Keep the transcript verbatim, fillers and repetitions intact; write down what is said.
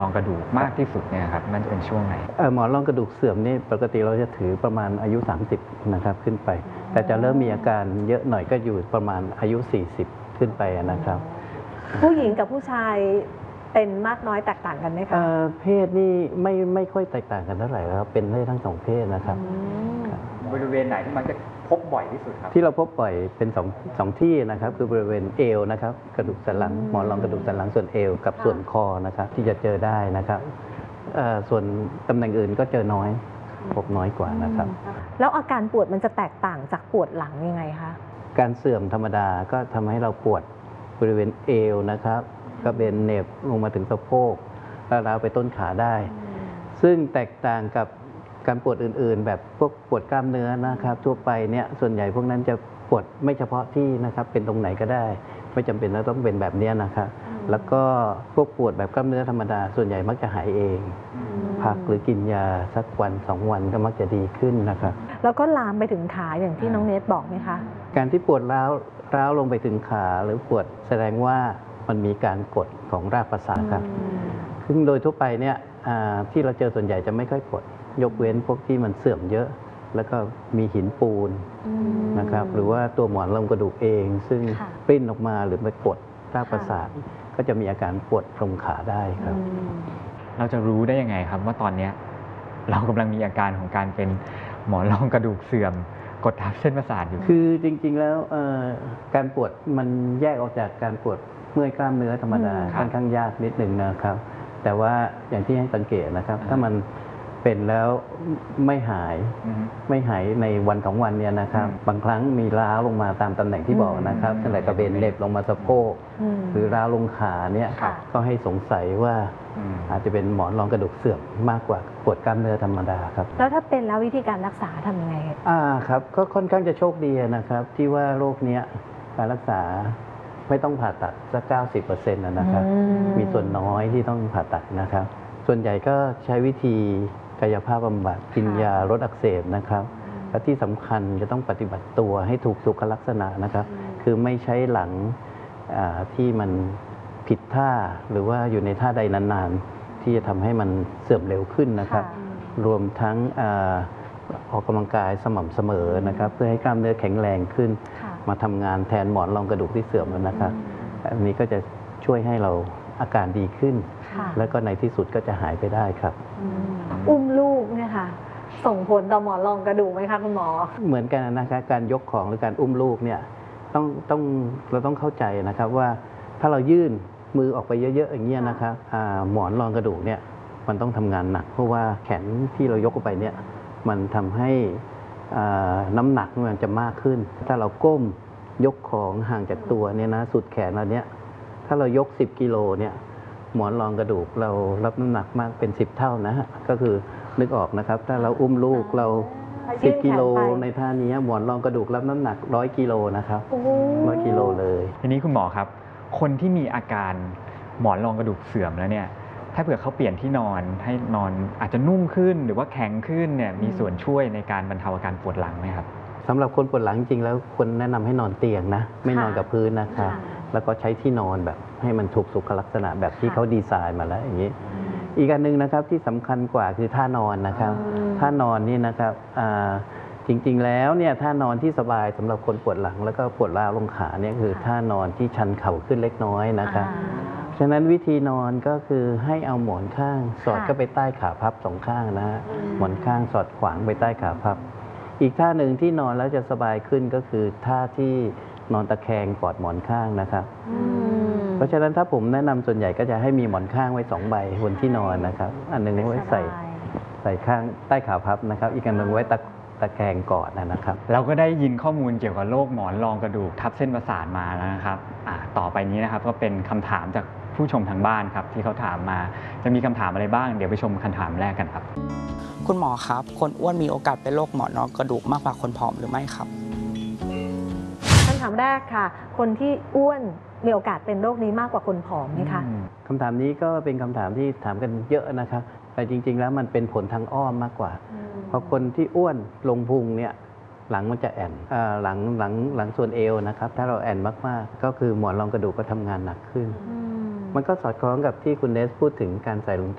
รองกระดูกมากที่สุดเนี่ยครับมันจะเป็นช่วงไหนหมอนรองกระดูกเสื่อมนี่ปกติเราจะถือประมาณอายุสามสิบนะครับขึ้นไปแต่จะเริ่มมีอาการเยอะหน่อยก็อยู่ประมาณอายุสี่สิบขึ้นไปนะครับผู้หญิงกับผู้ชายเป็นมากน้อยแตกต่างกันไหมคะเพศนี่ไม่ไม่ค่อยแตกต่างกันเท่าไหร่ครับเป็นได้ทั้งสองเพศนะครับบริเวณไหนที่มันจะพบบ่อยที่สุดครับที่เราพบบ่อยเป็นสองสองที่นะครับคือบริเวณเอวนะครับกระดูกสันหลังหมอนรองกระดูกสันหลังส่วนเอวกับส่วนคอนะครับที่จะเจอได้นะครับส่วนตำแหน่งอื่นก็เจอน้อยพบน้อยกว่านะครับแล้วอาการปวดมันจะแตกต่างจากปวดหลังยังไงคะการเสื่อมธรรมดาก็ทำให้เราปวดบริเวณเอวนะครับก็เป็นเหน็บลงมาถึงสะโพกแล้วเราไปต้นขาได้ซึ่งแตกต่างกับการปวดอื่นๆแบบพวกปวดกล้ามเนื้อนะครับทั่วไปเนี่ยส่วนใหญ่พวกนั้นจะปวดไม่เฉพาะที่นะครับเป็นตรงไหนก็ได้ไม่จำเป็นว่าต้องเป็นแบบนี้นะครับแล้วก็พวกปวดแบบกล้ามเนื้อธรรมดาส่วนใหญ่มักจะหายเองพักหรือกินยาสักวันสองวันก็มักจะดีขึ้นนะครับแล้วก็ลามไปถึงขาอย่างที่น้องเนทบอกไหมคะการที่ปวดร้าวร้าวลงไปถึงขาหรือปวดแสดงว่ามันมีการกดของรากประสาทครับซึ่งโดยทั่วไปเนี่ยที่เราเจอส่วนใหญ่จะไม่ค่อยกดยกเว้นพวกที่มันเสื่อมเยอะแล้วก็มีหินปูนนะครับหรือว่าตัวหมอนรองกระดูกเองซึ่งปริ้นออกมาหรือไปกดรากประสาทก็จะมีอาการปวดตรงขาได้ครับเราจะรู้ได้ยังไงครับว่าตอนนี้เรากำลังมีอาการของการเป็นหมอนรองกระดูกเสื่อมกดทับเส้นประสาทอยู่คือจริงๆแล้วการปวดมันแยกออกจากการปวดเมื่อยกล้ามเนื้อธรรมดาค่อนข้างยากนิดหนึ่งนะครับแต่ว่าอย่างที่ให้สังเกตนะครับถ้ามันเป็นแล้วไม่หายไม่หายในวันสองวันเนี่ยนะครับบางครั้งมีร้าวลงมาตามตำแหน่งที่บอกนะครับตั้งแต่กระเบนเล็บลงมาสะโพกหรือร้าวลงขาเนี่ยก็ให้สงสัยว่าอาจจะเป็นหมอนรองกระดูกเสื่อมมากกว่าปวดกล้ามเนื้อธรรมดาครับแล้วถ้าเป็นแล้ววิธีการรักษาทำยังไงอ่าครับก็ค่อนข้างจะโชคดีนะครับที่ว่าโรคนี้การรักษาไม่ต้องผ่าตัดสักเก้าสิบเปอร์เซ็นต์นะครับมีส่วนน้อยที่ต้องผ่าตัดนะครับส่วนใหญ่ก็ใช้วิธีกายภาพบำบัดกินยาลดอักเสบนะครับและที่สำคัญจะต้องปฏิบัติตัวให้ถูกสุขลักษณะนะครับคือไม่ใช้หลังที่มันผิดท่าหรือว่าอยู่ในท่าใดนานๆที่จะทำให้มันเสื่อมเร็วขึ้นนะครับรวมทั้งออกกำลังกายสม่ำเสมอนะครับเพื่อให้กล้ามเนื้อแข็งแรงขึ้นมาทำงานแทนหมอนรองกระดูกที่เสื่อมแล้วนะครับอันนี้ก็จะช่วยให้เราอาการดีขึ้นแล้วก็ในที่สุดก็จะหายไปได้ครับอุ้มลูกเนี่ยค่ะส่งผลต่อหมอนรองกระดูกไหมคะคุณหมอเหมือนกันนะครับการยกของหรือการอุ้มลูกเนี่ยต้องต้องเราต้องเข้าใจนะครับว่าถ้าเรายื่นมือออกไปเยอะๆอย่างเงี้ยนะครับหมอนรองกระดูกเนี่ยมันต้องทำงานหนักเพราะว่าแขนที่เรายกออกไปเนี่ยมันทำให้น้ำหนักมันจะมากขึ้นถ้าเราก้มยกของห่างจากตัวเนี่ยนะสุดแขนเราเนี่ยถ้าเรายกสิบกิโลเนี่ยหมอนรองกระดูกเรารับน้ำหนักมากเป็นสิบเท่านะฮะก็คือนึกออกนะครับถ้าเราอุ้มลูกเราสิบกิโลในท่านี้หมอนรองกระดูกรับน้ำหนักร้อยกิโลนะครับร้อยกิโลเลยทีนี้คุณหมอครับคนที่มีอาการหมอนรองกระดูกเสื่อมแล้วเนี่ยถ้าเผื่อเขาเปลี่ยนที่นอนให้นอนอาจจะนุ่มขึ้นหรือว่าแข็งขึ้นเนี่ยมีส่วนช่วยในการบรรเทาอาการปวดหลังไหมครับสำหรับคนปวดหลังจริงแล้วควรแนะนำให้นอนเตียงนะไม่นอนกับพื้นนะครับแล้วก็ใช้ที่นอนแบบให้มันถูกสุขลักษณะแบบที่เขาดีไซน์มาแล้วอย่างนี้อีกอันหนึ่งนะครับที่สำคัญกว่าคือท่านอนนะครับท่านอนนี่นะครับจริงๆแล้วเนี่ยท่านอนที่สบายสำหรับคนปวดหลังแล้วก็ปวดร้าวลงขาเนี่ยคือท่านอนที่ชันเข่าขึ้นเล็กน้อยนะครับฉะนั้นวิธีนอนก็คือให้เอาหมอนข้างสอดเข้าไปใต้ขาพับสองข้างนะฮะหมอนข้างสอดขวางไปใต้ขาพับอีกท่าหนึ่งที่นอนแล้วจะสบายขึ้นก็คือท่าที่นอนตะแคงกอดหมอนข้างนะครับเพราะฉะนั้นถ้าผมแนะนำส่วนใหญ่ก็จะให้มีหมอนข้างไว้สองใบบนที่นอนนะครับอันหนึ่งไว้ใส่ใส่ข้างใต้ขาพับนะครับอีกอันหนึ่งไว้ตะตะแคงกอดนะครับเราก็ได้ยินข้อมูลเกี่ยวกับโรคหมอนรองกระดูกทับเส้นประสาทมาแล้วนะครับต่อไปนี้นะครับก็เป็นคำถามจากผู้ชมทางบ้านครับที่เขาถามมาจะมีคำถามอะไรบ้างเดี๋ยวไปชมคำถามแรกกันครับคุณหมอครับคนอ้วนมีโอกาสเป็นโรคหมอนรองกระดูกมากกว่าคนผอมหรือไม่ครับคำถามแรกค่ะคนที่อ้วนมีโอกาสเป็นโรคนี้มากกว่าคนผอมไหมคะคำถามนี้ก็เป็นคำถามที่ถามกันเยอะนะครับแต่จริงๆแล้วมันเป็นผลทางอ้อมมากกว่าเพราะคนที่อ้วนลงพุงเนี่ยหลังมันจะแอนหลังหลังหลังส่วนเอวนะครับถ้าเราแอนมากๆก็คือหมอนรองกระดูกก็ทำงานหนักขึ้นมันก็สอดคล้องกับที่คุณเนสพูดถึงการใส่รอง